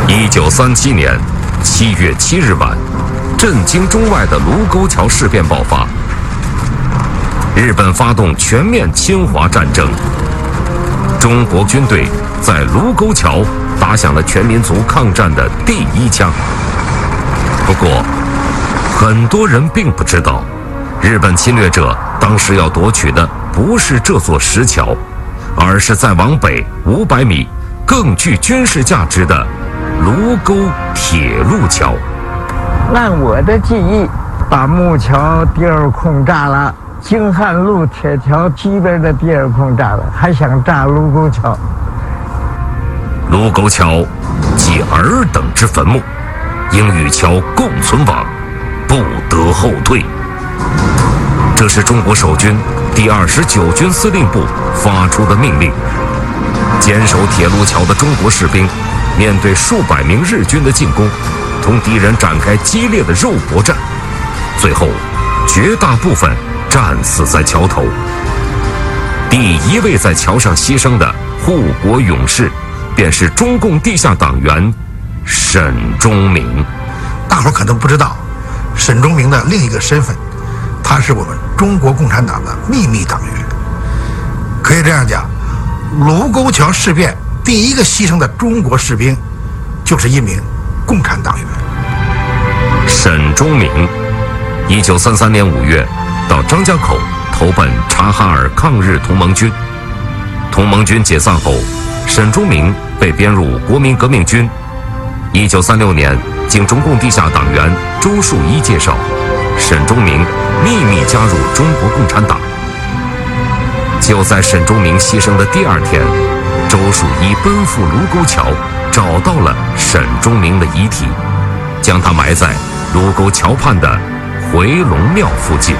1937年7月7日晚，震惊中外的卢沟桥事变爆发。日本发动全面侵华战争，中国军队在卢沟桥打响了全民族抗战的第一枪。不过，很多人并不知道，日本侵略者当时要夺取的不是这座石桥，而是再往北500米更具军事价值的卢沟铁路桥。 按我的记忆，把木桥第二空炸了，京汉路铁桥西边的第二空炸了，还想炸卢沟桥。 卢沟桥即尔等之坟墓，应与桥共存亡，不得后退。这是中国守军第29军司令部发出的命令。坚守铁路桥的中国士兵，面对数百名日军的进攻，同敌人展开激烈的肉搏战，最后绝大部分战死在桥头。第一位在桥上牺牲的护国勇士，便是中共地下党员沈忠明。 大伙可能不知道，沈忠明的另一个身份，他是我们中国共产党的秘密党员。可以这样讲，卢沟桥事变第一个牺牲的中国士兵，就是一名共产党员。 沈忠明，1933年5月到张家口投奔察哈尔抗日同盟军。同盟军解散后，沈忠明被编入国民革命军。1936年，经中共地下党员周树一介绍，沈忠明秘密加入中国共产党。就在沈忠明牺牲的第2天，周树一奔赴卢沟桥，找到了沈忠明的遗体，将他埋在卢沟桥畔的回龙庙附近。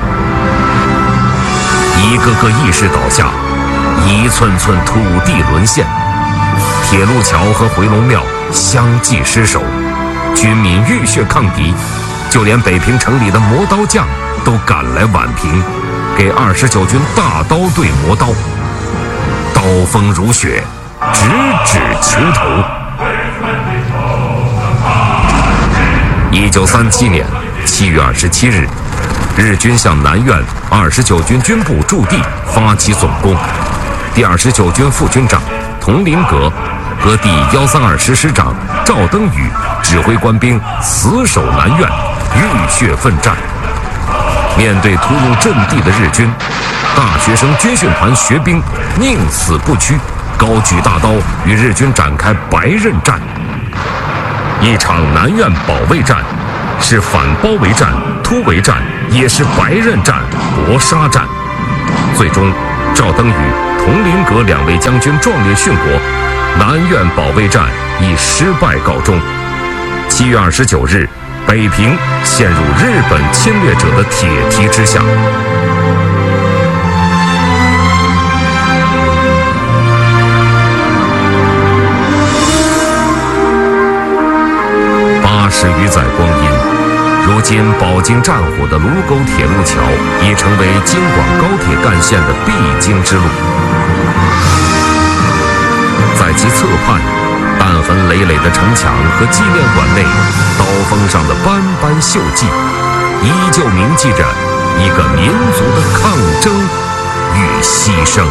一个个义士倒下，一寸寸土地沦陷，铁路桥和回龙庙相继失守，军民浴血抗敌，就连北平城里的磨刀匠都赶来挽平，给29军大刀队磨刀，刀锋如血，直指球头。1937年7月27日，日军向南苑29军军部驻地发起总攻，第29军副军长佟麟阁和第132师师长赵登禹指挥官兵死守南苑，浴血奋战。面对突入阵地的日军，大学生军训团学兵宁死不屈，高举大刀与日军展开白刃战。一场南苑保卫战，是反包围战、突围战，也是白刃战、搏杀战。最终，赵登禹、佟麟阁2位将军壮烈殉国，南苑保卫战以失败告终。7月29日，北平陷入日本侵略者的铁蹄之下。80余载光阴，如今饱经战火的卢沟铁路桥已成为京广高铁干线的必经之路。在其侧畔，弹痕累累的城墙和纪念馆内，刀锋上的斑斑锈迹，依旧铭记着一个民族的抗争与牺牲。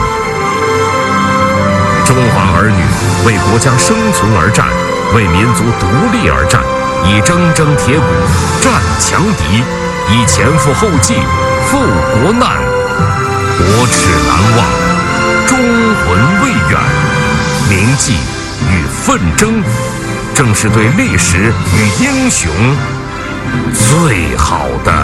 中华儿女为国家生存而战，为民族独立而战，以铮铮铁骨战强敌，以前赴后继赴国难。国耻难忘，忠魂未远，铭记与奋争，正是对历史与英雄最好的